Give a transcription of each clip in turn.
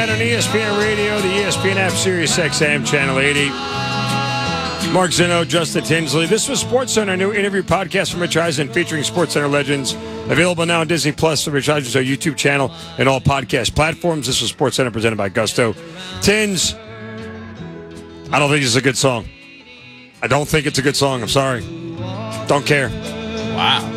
Center on ESPN Radio, the ESPN app, Sirius XM, Channel 80. Mark Zinno, Justin Tinsley. This was SportsCenter, a new interview podcast from Rich Eisen featuring SportsCenter legends. Available now on Disney Plus, the Rich Eisen Show YouTube channel, and all podcast platforms. This was SportsCenter presented by Gusto. Tins, I don't think it's a good song. I don't think it's a good song. I'm sorry. Don't care. Wow.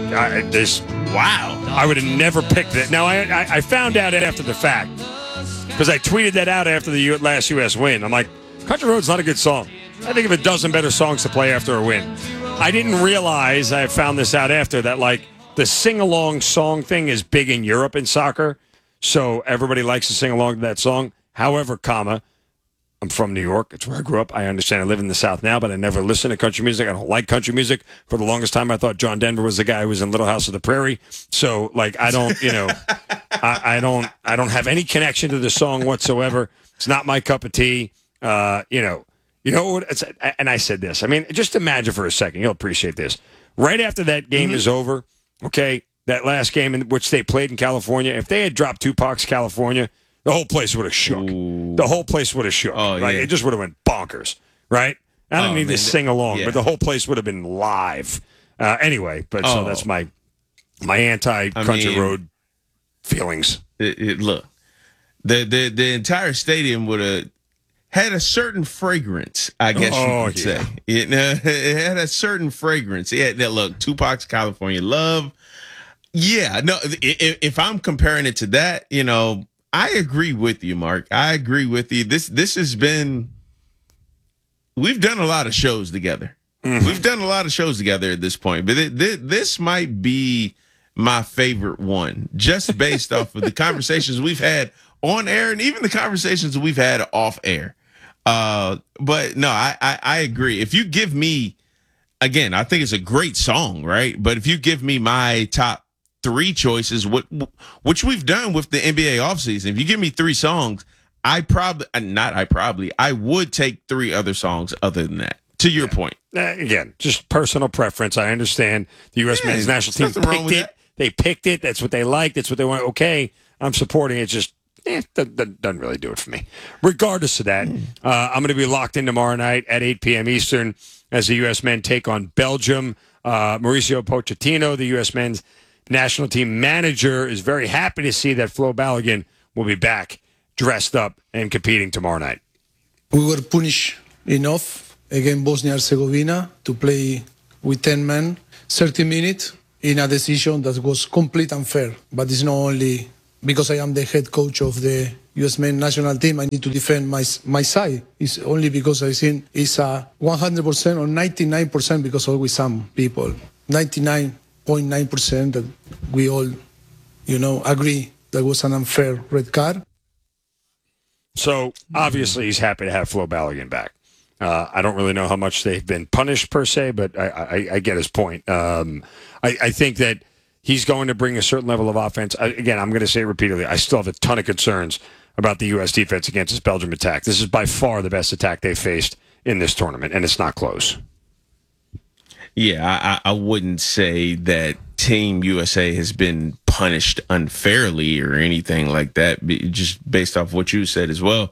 Wow. I would have never picked it. Now, I found out after the fact because I tweeted that out after the last U.S. win. I'm like, Country Road's not a good song. I think of a dozen better songs to play after a win. I didn't realize, I found this out after, that like the sing-along song thing is big in Europe in soccer, so everybody likes to sing along to that song. However, I'm from New York. It's where I grew up. I understand I live in the South now, but I never listened to country music. I don't like country music. For the longest time, I thought John Denver was the guy who was in Little House of the Prairie. So, like, I don't, I don't have any connection to the song whatsoever. It's not my cup of tea. You know what? And I said this. I mean, just imagine for a second. You'll appreciate this. Right after that game is over, okay, that last game in which they played in California, if they had dropped Tupac's California, the whole place would have shook. Ooh. The whole place would have shook. Oh, right? yeah. It just would have went bonkers, right? I don't need to sing along, but the whole place would have been live. Anyway, so that's my anti-Country Road feelings. Look, the entire stadium would have had a certain fragrance, I guess you could say. It had a certain fragrance. Yeah, look, Tupac's California Love. Yeah, no, if I'm comparing it to that, I agree with you, Mark. I agree with you. This has been, we've done a lot of shows together. Mm-hmm. We've done a lot of shows together at this point, but this might be my favorite one, just based off of the conversations we've had on air and even the conversations we've had off air. But no, I agree. If you give me, again, I think it's a great song, right? But if you give me my top three choices, which we've done with the NBA offseason, if you give me three songs, I would take three other songs other than that. To your point. Again, just personal preference. I understand the U.S. men's national team picked it. They picked it. That's what they like. That's what they want. Okay, I'm supporting it. Just that doesn't really do it for me. Regardless of that, I'm going to be locked in tomorrow night at 8 p.m. Eastern as the U.S. men take on Belgium. Mauricio Pochettino, the U.S. men's national team manager, is very happy to see that Flo Balogun will be back dressed up and competing tomorrow night. We were punished enough against Bosnia-Herzegovina to play with 10 men, 30 minutes in a decision that was complete unfair. But it's not only because I am the head coach of the U.S. men's national team, I need to defend my side. It's only because I think it's a 100% or 99% because always some people, 99.9% that we all, agree that was an unfair red card. So obviously he's happy to have Flo Balogun back. I don't really know how much they've been punished per se, but I get his point. I think that he's going to bring a certain level of offense. Again, I'm going to say it repeatedly. I still have a ton of concerns about the U.S. defense against this Belgium attack. This is by far the best attack they've faced in this tournament, and it's not close. Yeah, I wouldn't say that Team USA has been punished unfairly or anything like that, just based off what you said as well.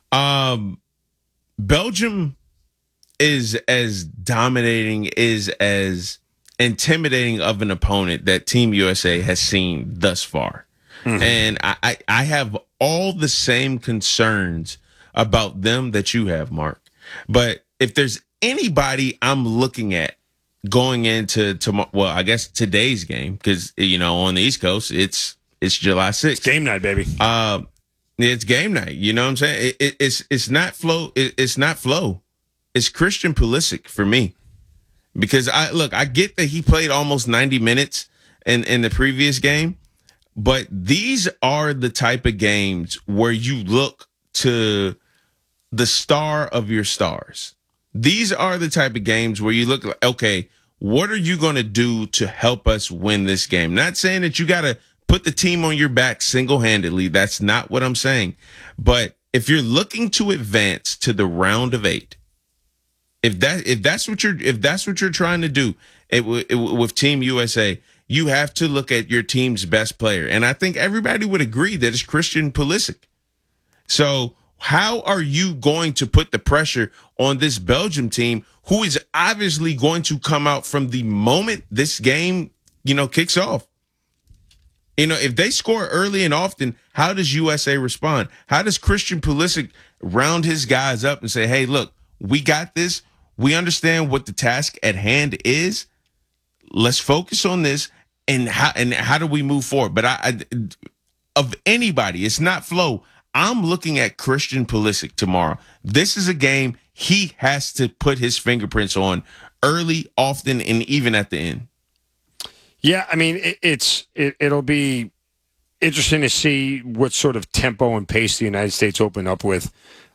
Belgium is as dominating, is as intimidating of an opponent that Team USA has seen thus far. Mm-hmm. And I have all the same concerns about them that you have, Mark. But if there's anybody I'm looking at going into I guess today's game, because, on the East Coast, it's July 6th. It's game night, baby. It's game night. You know what I'm saying? It's not Flo. It's not Flo. It's Christian Pulisic for me, because I get that he played almost 90 minutes in the previous game, but these are the type of games where you look to the star of your stars. These are the type of games where you look like, okay, what are you going to do to help us win this game? Not saying that you got to put the team on your back single-handedly. That's not what I'm saying. But if you're looking to advance to the round of 8, if that's what you're trying to do with Team USA, you have to look at your team's best player. And I think everybody would agree that it's Christian Pulisic. So how are you going to put the pressure on this Belgium team who is obviously going to come out from the moment this game, kicks off? If they score early and often, how does USA respond? How does Christian Pulisic round his guys up and say, hey, look, we got this. We understand what the task at hand is. Let's focus on this. And how do we move forward? But of anybody, it's not Flo. I'm looking at Christian Pulisic tomorrow. This is a game he has to put his fingerprints on early, often, and even at the end. Yeah, I mean, it'll be interesting to see what sort of tempo and pace the United States open up with.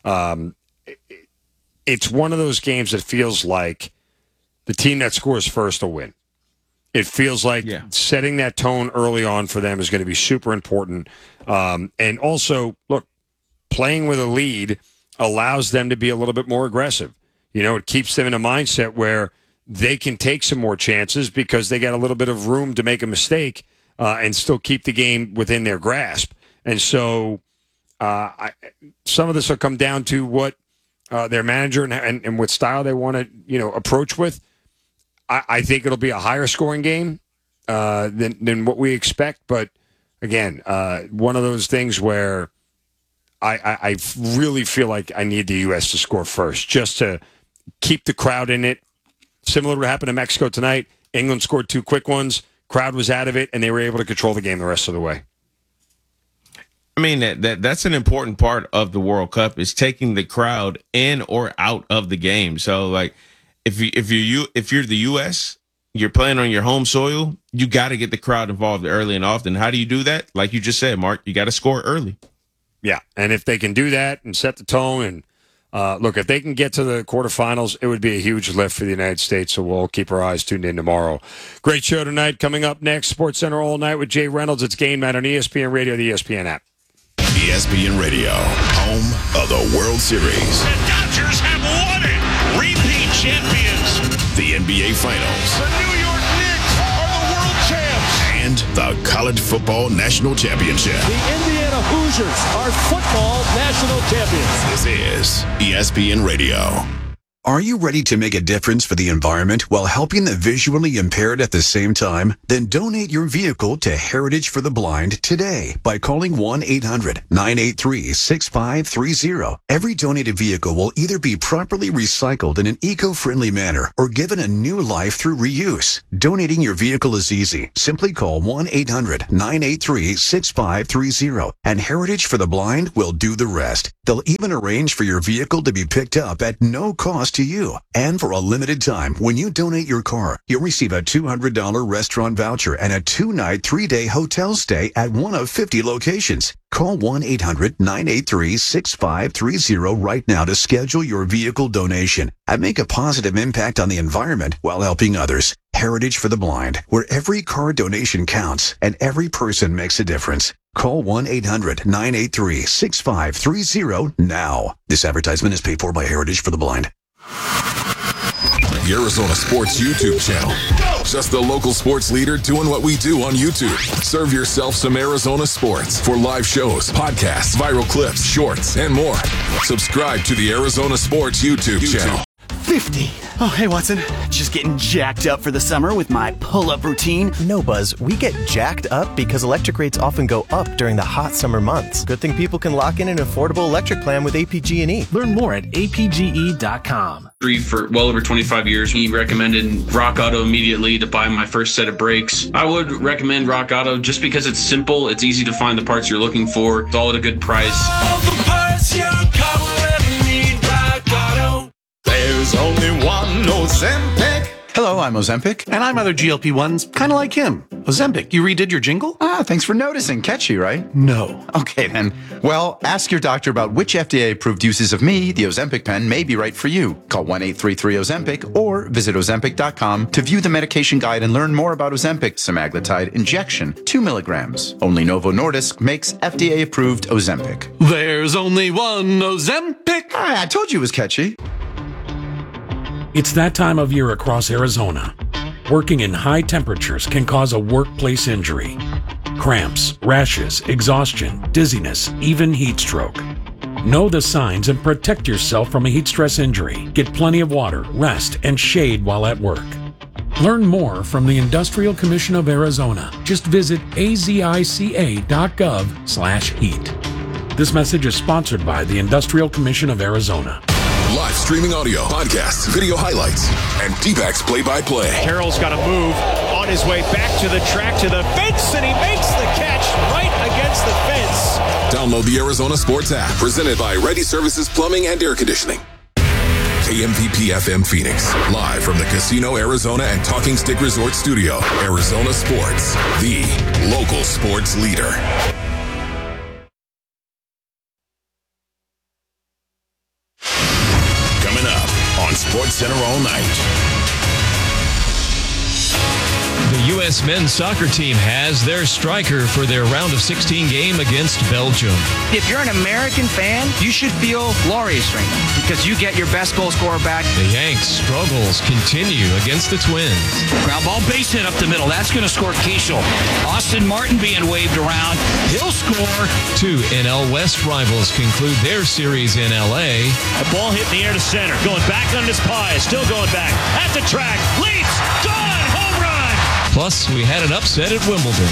It's one of those games that feels like the team that scores first will win. It feels like setting that tone early on for them is going to be super important. And also, look, playing with a lead allows them to be a little bit more aggressive. It keeps them in a mindset where they can take some more chances because they got a little bit of room to make a mistake and still keep the game within their grasp. And so some of this will come down to what their manager and what style they want to approach with. I think it'll be a higher scoring game than what we expect. But again, one of those things where I really feel like I need the U.S. to score first just to keep the crowd in it. Similar to what happened in Mexico tonight. England scored 2 quick ones. Crowd was out of it, and they were able to control the game the rest of the way. I mean, that's an important part of the World Cup is taking the crowd in or out of the game. So, like, if you're the U.S., you're playing on your home soil, you got to get the crowd involved early and often. How do you do that? Like you just said, Mark, you got to score early. Yeah, and if they can do that and set the tone and look, if they can get to the quarterfinals, it would be a huge lift for the United States, so we'll keep our eyes tuned in tomorrow. Great show tonight. Coming up next, SportsCenter All Night with Jay Reynolds. It's Game Night on ESPN Radio, the ESPN app. ESPN Radio, home of the World Series. The Dodgers have won it. Repeat champions. The NBA Finals. The New York Knicks are the world champs. And the College Football National Championship. The Indiana Hoosiers are football national champions. This is ESPN Radio. Are you ready to make a difference for the environment while helping the visually impaired at the same time? Then donate your vehicle to Heritage for the Blind today by calling 1-800-983-6530. Every donated vehicle will either be properly recycled in an eco-friendly manner or given a new life through reuse. Donating your vehicle is easy. Simply call 1-800-983-6530 and Heritage for the Blind will do the rest. They'll even arrange for your vehicle to be picked up at no cost to you. And for a limited time, when you donate your car, you'll receive a $200 restaurant voucher and a 2-night, 3-day hotel stay at one of 50 locations. Call 1-800-983-6530 right now to schedule your vehicle donation and make a positive impact on the environment while helping others. Heritage for the Blind, where every car donation counts and every person makes a difference. Call 1-800-983-6530 now. This advertisement is paid for by Heritage for the Blind. The Arizona Sports YouTube channel. Just the local sports leader doing what we do on YouTube. Serve yourself some Arizona sports for live shows, podcasts, viral clips, shorts, and more. Subscribe to the Arizona Sports YouTube channel. 50. Oh, hey, Watson. Just getting jacked up for the summer with my pull-up routine. No, Buzz. We get jacked up because electric rates often go up during the hot summer months. Good thing people can lock in an affordable electric plan with APG&E. Learn more at apge.com. For well over 25 years, he recommended Rock Auto immediately to buy my first set of brakes. I would recommend Rock Auto just because it's simple, it's easy to find the parts you're looking for, it's all at a good price. All the parts your car will ever need, Rock Auto. There's only one Ozempic. Hello, I'm Ozempic. And I'm other GLP-1s, kind of like him. Ozempic, you redid your jingle? Thanks for noticing. Catchy, right? No. Okay, then. Well, ask your doctor about which FDA-approved uses of me, the Ozempic pen, may be right for you. Call 1-833-OZEMPIC or visit Ozempic.com to view the medication guide and learn more about Ozempic semaglutide injection, 2 milligrams. Only Novo Nordisk makes FDA-approved Ozempic. There's only one Ozempic. I told you it was catchy. It's that time of year across Arizona. Working in high temperatures can cause a workplace injury. Cramps, rashes, exhaustion, dizziness, even heat stroke. Know the signs and protect yourself from a heat stress injury. Get plenty of water, rest, and shade while at work. Learn more from the Industrial Commission of Arizona. Just visit azica.gov/heat. This message is sponsored by the Industrial Commission of Arizona. Live streaming audio, podcasts, video highlights, and D-backs play-by-play. Carroll's got to move on his way back to the track, to the fence, and he makes the catch right against the fence. Download the Arizona Sports app, presented by Ready Services Plumbing and Air Conditioning. KMVP FM Phoenix, live from the Casino Arizona and Talking Stick Resort Studio. Arizona Sports, the local sports leader. Coming up on SportsCenter all night. The U.S. men's soccer team has their striker for their round of 16 game against Belgium. If you're an American fan, you should feel glorious right now because you get your best goal scorer back. The Yanks' struggles continue against the Twins. Ground ball base hit up the middle. That's going to score Keishel. Austin Martin being waved around. He'll score. Two NL West rivals conclude their series in L.A. A ball hit in the air to center. Going back on his pie. Still going back. At the track. Leaps. Gone. Home run. Plus, we had an upset at Wimbledon.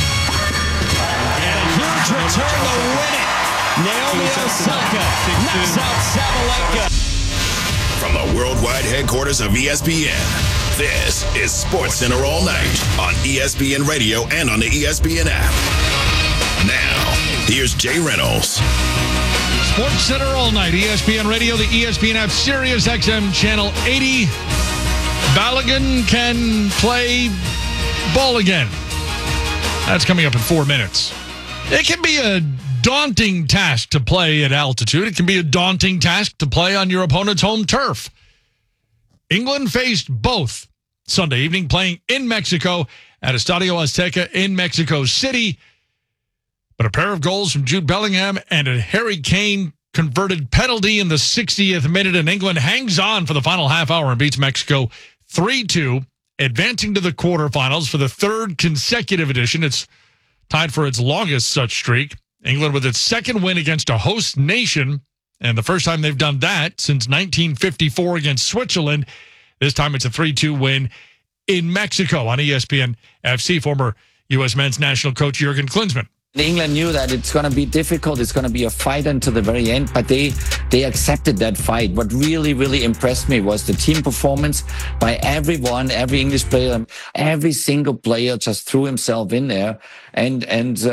And a huge return to win it. Naomi Osaka knocks out Sabalenka. From the worldwide headquarters of ESPN, this is SportsCenter all night on ESPN Radio and on the ESPN app. Now, here's Jay Reynolds. SportsCenter all night, ESPN Radio, the ESPN app, Sirius XM Channel 80. Balogun can play ball again. That's coming up in 4 minutes. It can be a daunting task to play at altitude. It can be a daunting task to play on your opponent's home turf. England faced both Sunday evening, playing in Mexico at Estadio Azteca in Mexico City. But a pair of goals from Jude Bellingham and a Harry Kane converted penalty in the 60th minute, and England hangs on for the final half hour and beats Mexico 3-2. Advancing to the quarterfinals for the third consecutive edition. It's tied for its longest such streak. England with its second win against a host nation, and the first time they've done that since 1954 against Switzerland. This time it's a 3-2 win in Mexico. On ESPN FC, former U.S. men's national coach Jurgen Klinsmann. England knew that it's going to be difficult. It's going to be a fight until the very end, but they accepted that fight. What really impressed me was the team performance by everyone, every English player, every single player just threw himself in there and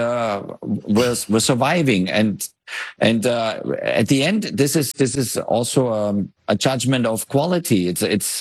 was surviving. And at the end, this is also a judgment of quality.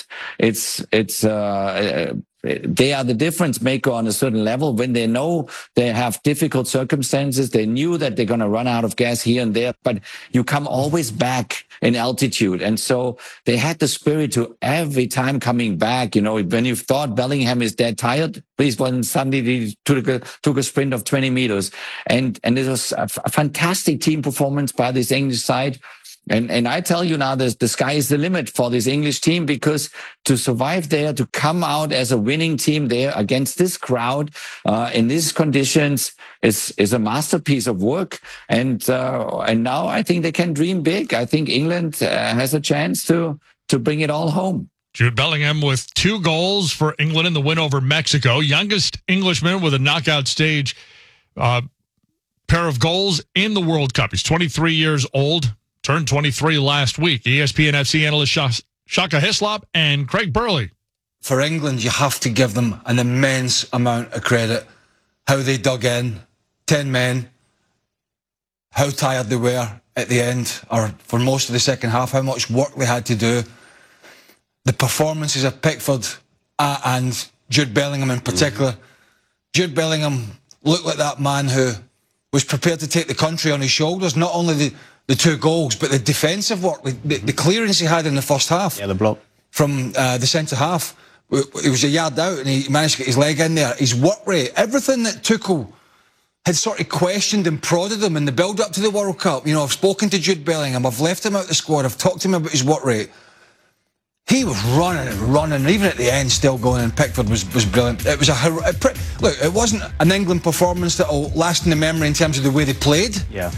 They are the difference maker on a certain level. When they know they have difficult circumstances, they knew that they're going to run out of gas here and there, but you come always back in altitude. And so they had the spirit to every time coming back. You know, when you thought Bellingham is dead tired, please, when suddenly he took a sprint of 20 meters. And it was a fantastic team performance by this English side. And I tell you now, the sky is the limit for this English team, because to survive there, to come out as a winning team there against this crowd in these conditions is a masterpiece of work. And now I think they can dream big. I think England has a chance to bring it all home. Jude Bellingham with 2 goals for England in the win over Mexico. Youngest Englishman with a knockout stage pair of goals in the World Cup. He's 23 years old. Turned 23 last week. ESPN FC analyst Shaka Hislop and Craig Burley. For England, you have to give them an immense amount of credit. How they dug in, 10 men, how tired they were at the end, or for most of the second half, how much work they had to do. The performances of Pickford and Jude Bellingham in particular. Jude Bellingham looked like that man who was prepared to take the country on his shoulders, not only the 2 goals, but the defensive work, the clearance he had in the first half. Yeah, the block. From the centre half. It was a yard out and he managed to get his leg in there. His work rate, everything that Tuchel had sort of questioned and prodded him in the build-up to the World Cup. You know, I've spoken to Jude Bellingham, I've left him out the squad, I've talked to him about his work rate. He was running, even at the end, still going, and Pickford was brilliant. It was look, it wasn't an England performance that will last in the memory in terms of the way they played. Yeah.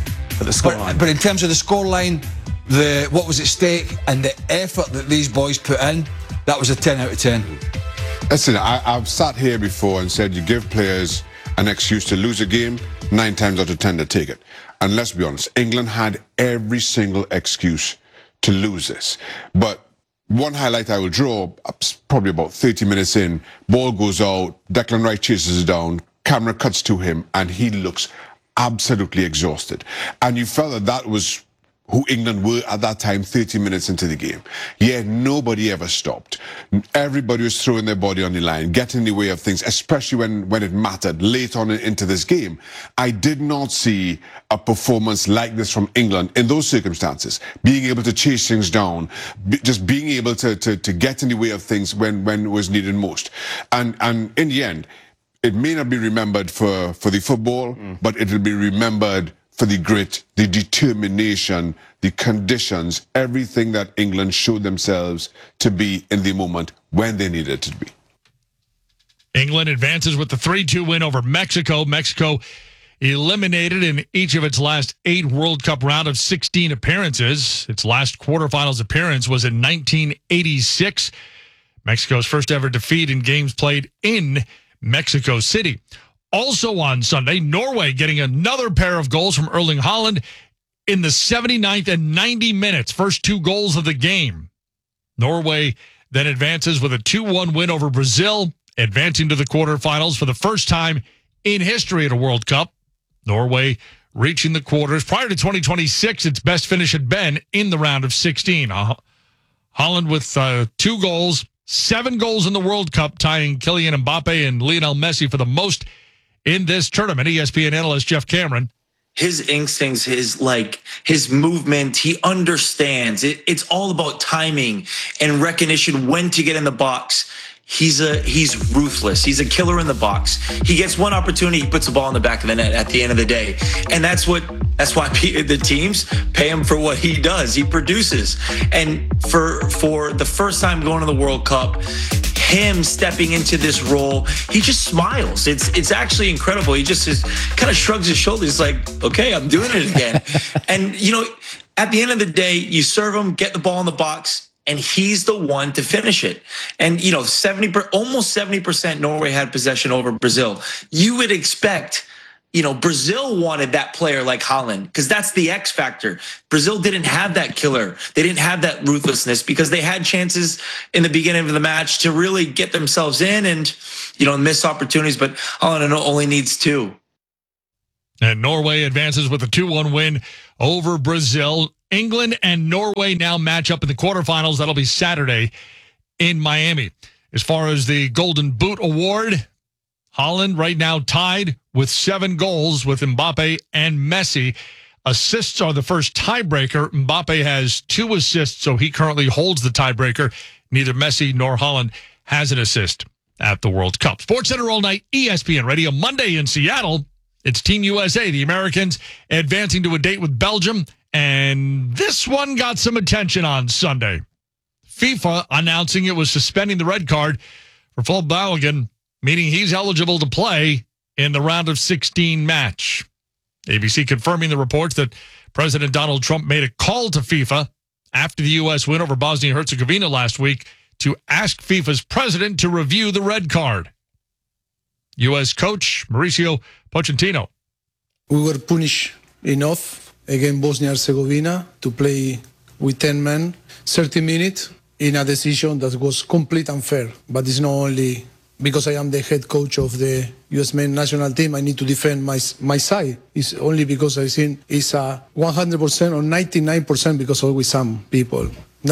for the scoreline. But in terms of the scoreline, what was at stake and the effort that these boys put in, that was a 10 out of 10. Listen, I've sat here before and said you give players an excuse to lose a game, 9 times out of 10 they take it. And let's be honest, England had every single excuse to lose this. But one highlight I will draw, probably about 30 minutes in, ball goes out, Declan Rice chases it down, camera cuts to him, and he looks absolutely exhausted. And you felt that was who England were at that time, 30 minutes into the game. Yet nobody ever stopped. Everybody was throwing their body on the line, getting in the way of things, especially when it mattered late on into this game. I did not see a performance like this from England in those circumstances. Being able to chase things down, just being able to get in the way of things when it was needed most. And in the end, it may not be remembered for the football, but it will be remembered for the grit, the determination, the conditions, everything that England showed themselves to be in the moment when they needed to be. England advances with the 3-2 win over Mexico. Mexico eliminated in each of its last 8 World Cup round of 16 appearances. Its last quarterfinals appearance was in 1986. Mexico's first ever defeat in games played in Mexico City. Also on Sunday, Norway getting another pair of goals from Erling Haaland in the 79th and 90 minutes, first 2 goals of the game. Norway then advances with a 2-1 win over Brazil, advancing to the quarterfinals for the first time in history at a World Cup. Norway reaching the quarters. Prior to 2026, its best finish had been in the round of 16. Haaland with 2 goals, 7 goals in the World Cup, tying Kylian Mbappe and Lionel Messi for the most in this tournament. ESPN analyst Jeff Cameron. His instincts, his movement, he understands. It's all about timing and recognition when to get in the box. He's ruthless. He's a killer in the box. He gets one opportunity, he puts the ball in the back of the net at the end of the day. And that's why the teams pay him for what he does. He produces. And for the first time going to the World Cup, him stepping into this role, he just smiles. It's actually incredible. He just kind of shrugs his shoulders like, okay, I'm doing it again. And, at the end of the day, you serve him, get the ball in the box, and he's the one to finish it. And, almost 70% Norway had possession over Brazil. You would expect, Brazil wanted that player like Haaland because that's the X factor. Brazil didn't have that killer. They didn't have that ruthlessness because they had chances in the beginning of the match to really get themselves in and, miss opportunities. But Haaland only needs 2. And Norway advances with a 2-1 win over Brazil. England and Norway now match up in the quarterfinals. That'll be Saturday in Miami. As far as the Golden Boot Award, Haaland right now tied with 7 goals with Mbappe and Messi. Assists are the first tiebreaker. Mbappe has 2 assists, so he currently holds the tiebreaker. Neither Messi nor Haaland has an assist at the World Cup. SportsCenter all night, ESPN Radio. Monday in Seattle, it's Team USA, the Americans, advancing to a date with Belgium. And this one got some attention on Sunday. FIFA announcing it was suspending the red card for Phil Balogun, meaning he's eligible to play in the round of 16 match. ABC confirming the reports that President Donald Trump made a call to FIFA after the U.S. win over Bosnia-Herzegovina last week to ask FIFA's president to review the red card. U.S. coach Mauricio Pochettino. We were punished enough against Bosnia-Herzegovina to play with 10 men, 30 minutes in a decision that was completely unfair. But it's not only because I am the head coach of the U.S. men's national team, I need to defend my side. It's only because I think it's a 100% or 99% because always some people,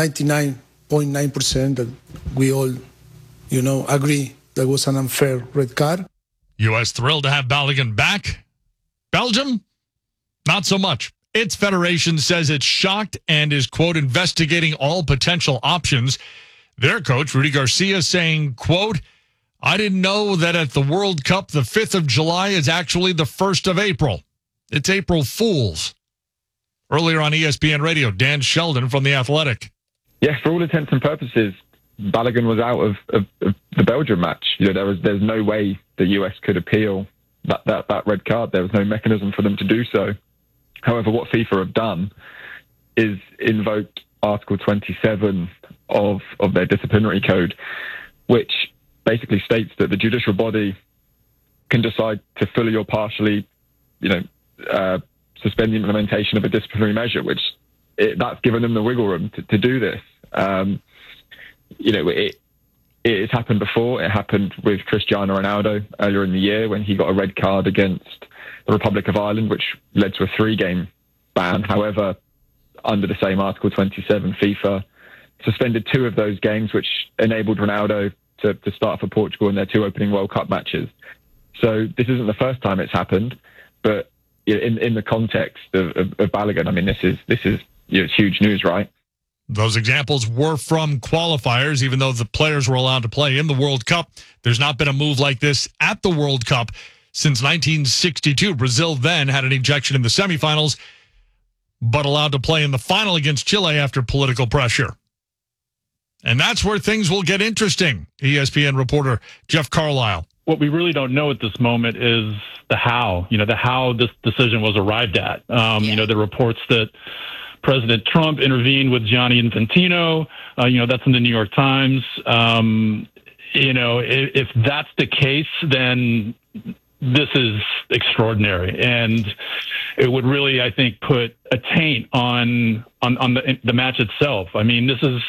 99.9% that we all, agree that was an unfair red card. U.S. thrilled to have Balogun back. Belgium, not so much. Its federation says it's shocked and is, quote, investigating all potential options. Their coach, Rudy Garcia, saying, quote, I didn't know that at the World Cup, the 5th of July is actually the 1st of April. It's April Fool's. Earlier on ESPN Radio, Dan Sheldon from The Athletic. Yeah, for all intents and purposes, Balogun was out of the Belgium match. There's no way the US could appeal that red card. There was no mechanism for them to do so. However, what FIFA have done is invoked Article 27 of their disciplinary code, which basically states that the judicial body can decide to fully or partially, suspend the implementation of a disciplinary measure, which that's given them the wiggle room to do this. It has happened before. It happened with Cristiano Ronaldo earlier in the year when he got a red card against the Republic of Ireland, which led to a 3-game ban. However, under the same Article 27, FIFA suspended 2 of those games, which enabled Ronaldo to start for Portugal in their 2 opening World Cup matches. So this isn't the first time it's happened, but in the context of Balogun, I mean, this is it's huge news, right? Those examples were from qualifiers, even though the players were allowed to play in the World Cup. There's not been a move like this at the World Cup since 1962. Brazil then had an ejection in the semifinals, but allowed to play in the final against Chile after political pressure. And that's where things will get interesting. ESPN reporter Jeff Carlisle. What we really don't know at this moment is the how this decision was arrived at. The reports that President Trump intervened with Gianni Infantino, that's in the New York Times. If that's the case, then this is extraordinary. And it would really, I think, put a taint on the match itself. I mean, this is,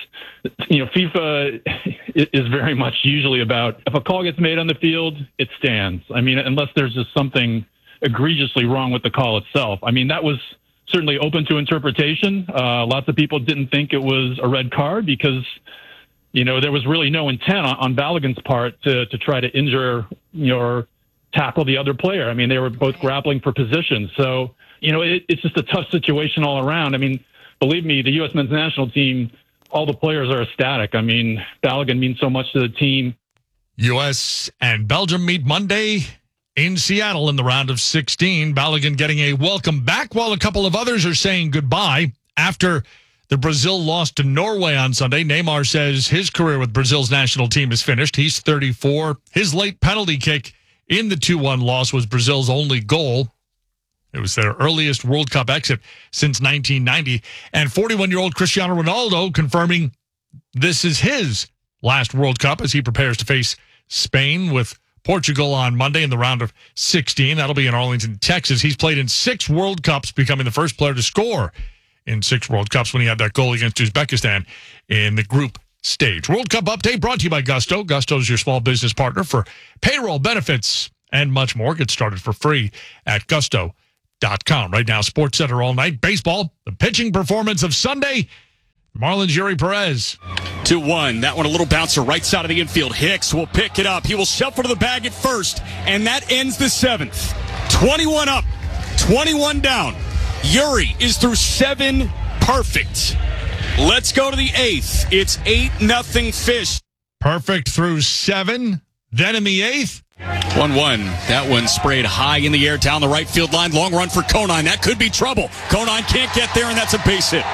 FIFA is very much usually about if a call gets made on the field, it stands. I mean, unless there's just something egregiously wrong with the call itself. I mean, that was certainly open to interpretation. Lots of people didn't think it was a red card because, there was really no intent on Balogun's part to try to injure or tackle the other player. I mean, they were both grappling for position. So, it's just a tough situation all around. I mean, believe me, the U.S. men's national team, all the players are ecstatic. I mean, Balogun means so much to the team. U.S. and Belgium meet Monday in Seattle in the round of 16. Balogun getting a welcome back while a couple of others are saying goodbye after the Brazil lost to Norway on Sunday. Neymar says his career with Brazil's national team is finished. He's 34. His late penalty kick in the 2-1 loss was Brazil's only goal. It was their earliest World Cup exit since 1990. And 41-year-old Cristiano Ronaldo confirming this is his last World Cup as he prepares to face Spain with Portugal on Monday in the round of 16. That'll be in Arlington, Texas. He's played in 6 World Cups, becoming the first player to score in 6 World Cups when he had that goal against Uzbekistan in the group stage. World Cup update brought to you by Gusto. Gusto is your small business partner for payroll, benefits, and much more. Get started for free at gusto.com. Right now, Sports Center all night. Baseball, the pitching performance of Sunday. Marlins Yuri Perez. 2-1. That one a little bouncer right side of the infield. Hicks will pick it up. He will shuffle to the bag at first, and that ends the 7th. 21 up, 21 down. Yuri is through 7 perfect. Let's go to the 8th. It's 8-0 Fish. Perfect through 7. Then in the 8th. 1-1. That one sprayed high in the air down the right field line. Long run for Conine. That could be trouble. Conine can't get there, and that's a base hit.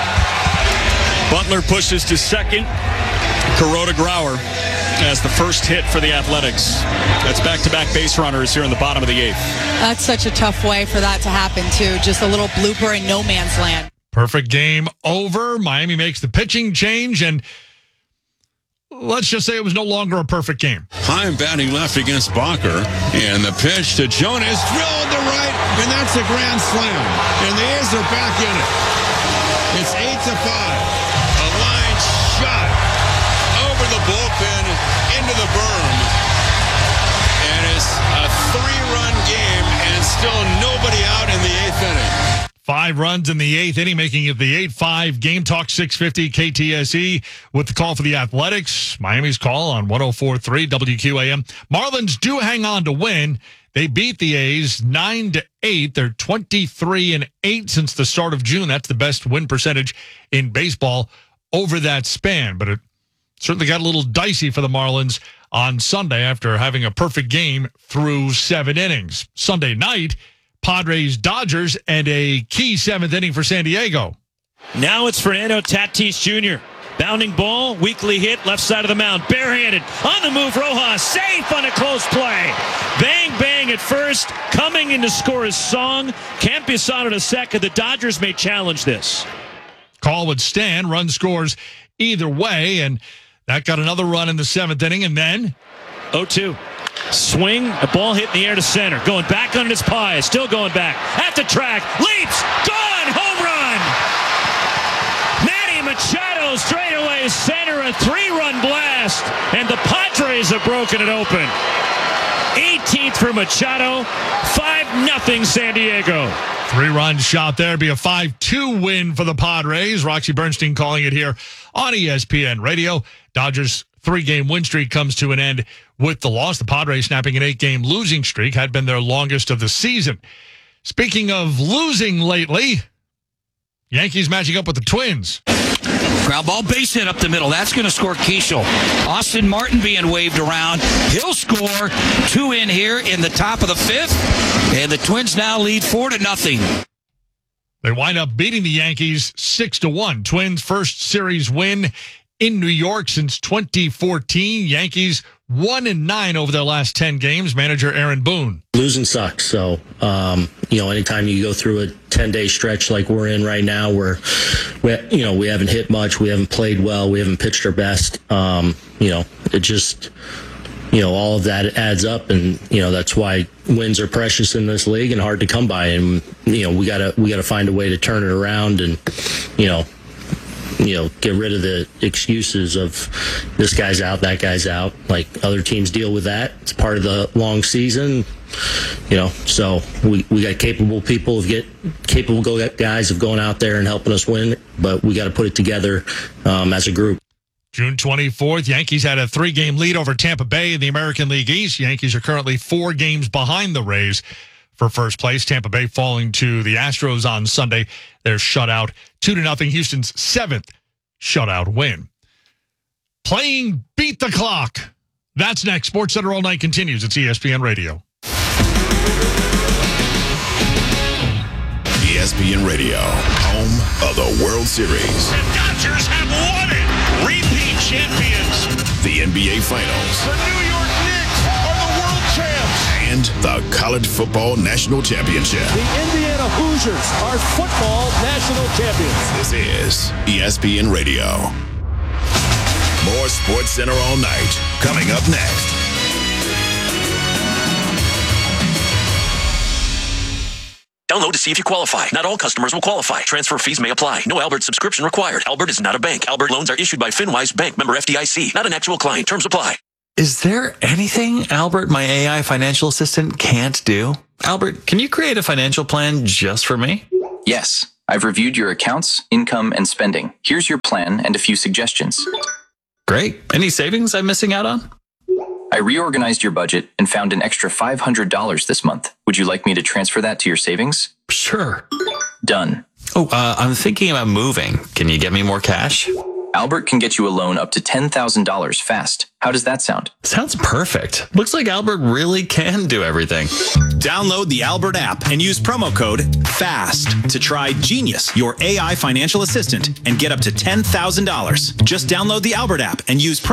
Butler pushes to second. Kuroda Grauer as the first hit for the Athletics. That's back-to-back base runners here in the bottom of the 8th. That's such a tough way for that to happen, too. Just a little blooper in no man's land. Perfect game over. Miami makes the pitching change, and let's just say it was no longer a perfect game. Heim batting left against Bacher, and the pitch to Jonas, drilled to right, and that's a grand slam. And the A's are back in it. It's 8-5. A line shot over the bullpen into the berm, and it's a 3-run game, and still nobody out in the 8th inning. 5 runs in the 8th inning, making it the 8-5 Game Talk 650 KTSE with the call for the Athletics. Miami's call on 104.3 WQAM. Marlins do hang on to win. They beat the A's 9-8. They're 23-8 since the start of June. That's the best win percentage in baseball over that span. But it certainly got a little dicey for the Marlins on Sunday after having a perfect game through 7 innings. Sunday night, Padres, Dodgers, and a key 7th inning for San Diego. Now it's Fernando Tatis Jr. Bounding ball, weakly hit, left side of the mound. Barehanded, on the move, Rojas, safe on a close play. Bang, bang at first. Coming in to score is Song. Can't be solid to second. The Dodgers may challenge this. Call would stand. Run scores either way, and that got another run in the 7th inning, and then 0-2. Swing, a ball hit in the air to center. Going back on his pie, still going back. At the track, leaps, gone, home run! Manny Machado straightaway center, a 3-run blast, and the Padres have broken it open. 18th for Machado, 5-0 San Diego. 3-run shot there. Be a 5-2 win for the Padres. Roxy Bernstein calling it here on ESPN Radio. Dodgers' 3-game win streak comes to an end with the loss. The Padres snapping an 8-game losing streak had been their longest of the season. Speaking of losing lately, Yankees matching up with the Twins. Ground ball, base hit up the middle. That's going to score Keishel. Austin Martin being waved around. He'll score 2 in here in the top of the 5th. And the Twins now lead 4-0. They wind up beating the Yankees 6-1. Twins' first series win in New York since 2014. Yankees 1-9 over their last 10 games. Manager Aaron Boone. Losing sucks. So, anytime you go through a 10-day stretch like we're in right now, where we haven't hit much, we haven't played well, we haven't pitched our best. It just, all of that adds up, and that's why wins are precious in this league and hard to come by. And we gotta find a way to turn it around, and get rid of the excuses of this guy's out, that guy's out. Like other teams deal with that. It's part of the long season, so we got capable guys of going out there and helping us win, but we got to put it together as a group. June 24th, Yankees had a 3-game lead over Tampa Bay in the American League East. Yankees are currently 4 games behind the Rays for first place. Tampa Bay falling to the Astros on Sunday. They're shut out 2-0, Houston's 7th shutout win. Playing Beat the Clock. That's next. SportsCenter All Night continues. It's ESPN Radio. ESPN Radio, home of the World Series. The Dodgers have won it. Repeat champions. The NBA Finals. The New York Knicks are the world champs. And the College Football National Championship. The Indiana Hoosiers are football national champions. This is ESPN Radio. More SportsCenter All Night coming up next. Download to see if you qualify. Not all customers will qualify. Transfer fees may apply. No Albert subscription required. Albert is not a bank. Albert loans are issued by FinWise Bank, member FDIC. Not an actual client. Terms apply. Is there anything Albert, my AI financial assistant, can't do? Albert, can you create a financial plan just for me? Yes. I've reviewed your accounts, income, and spending. Here's your plan and a few suggestions. Great. Any savings I'm missing out on? I reorganized your budget and found an extra $500 this month. Would you like me to transfer that to your savings? Sure. Done. Oh, I'm thinking about moving. Can you get me more cash? Albert can get you a loan up to $10,000 fast. How does that sound? Sounds perfect. Looks like Albert really can do everything. Download the Albert app and use promo code FAST to try Genius, your AI financial assistant, and get up to $10,000. Just download the Albert app and use